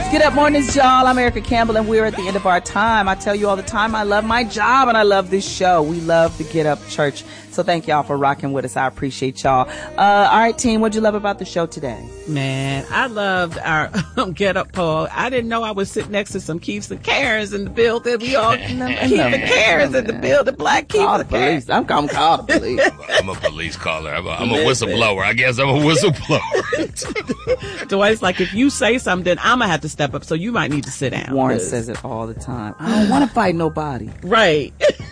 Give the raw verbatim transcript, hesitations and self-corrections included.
Get Up Mornings, y'all. I'm Erica Campbell, and we're at the end of our time. I tell you all the time, I love my job, and I love this show. We love the Get Up Church. So thank y'all for rocking with us. I appreciate y'all. Uh, all right, team, what'd you love about the show today? Man, I loved our Get Up poll. I didn't know I was sitting next to some Keiths and Karens in the building. We all Keith and Karens in the building. Black Keith Call the police. I'm going to call the police. I'm a police caller. I'm a, I'm a whistleblower. I guess I'm a whistleblower. Dwight's like, if you say something, I'm going to have to step up. So you might need to sit down. Warren says it all the time. I don't want to fight nobody. Right.